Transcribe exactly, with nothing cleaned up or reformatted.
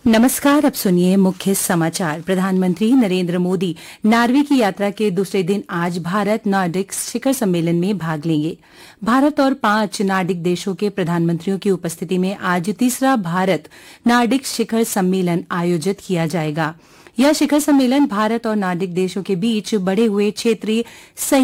नमस्कार। अब सुनिए मुख्य समाचार। प्रधानमंत्री नरेंद्र मोदी नार्वे की यात्रा के दूसरे दिन आज भारत नॉर्डिक शिखर सम्मेलन में भाग लेंगे। भारत और पांच नार्डिक देशों के प्रधानमंत्रियों की उपस्थिति में आज तीसरा भारत नार्डिक शिखर सम्मेलन आयोजित किया जाएगा। यह शिखर सम्मेलन भारत और नार्डिक देशों के बीच बढ़े हुए क्षेत्रीय